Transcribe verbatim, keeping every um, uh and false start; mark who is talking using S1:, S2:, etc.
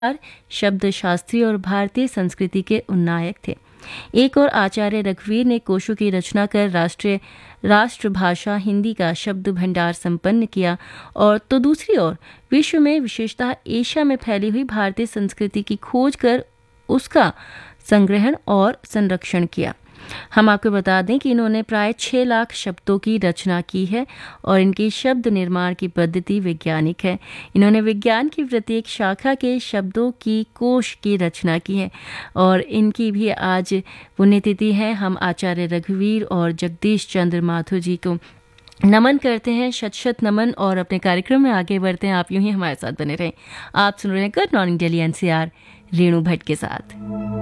S1: शब्द शास्त्री और भारतीय संस्कृति के उन्नायक थे। एक और आचार्य रघुवीर ने कोशों की रचना कर राष्ट्रीय राष्ट्रभाषा हिंदी का शब्द भंडार संपन्न किया, और तो दूसरी ओर विश्व में विशेषतः एशिया में फैली हुई भारतीय संस्कृति की खोज कर उसका संग्रहण और संरक्षण किया। हम आपको बता दें कि इन्होंने प्राय छह लाख शब्दों की रचना की है और इनकी शब्द निर्माण की पद्धति वैज्ञानिक है। इन्होंने विज्ञान की प्रत्येक शाखा के शब्दों की कोश की रचना की है और इनकी भी आज पुण्यतिथि है। हम आचार्य रघुवीर और जगदीश चंद्र माथुर जी को नमन करते हैं, शत शत नमन, और अपने कार्यक्रम में आगे बढ़ते हैं। आप यूं ही हमारे साथ बने रहें। आप सुन रहे हैं good morning Delhi NCR Renu Bhatt के साथ।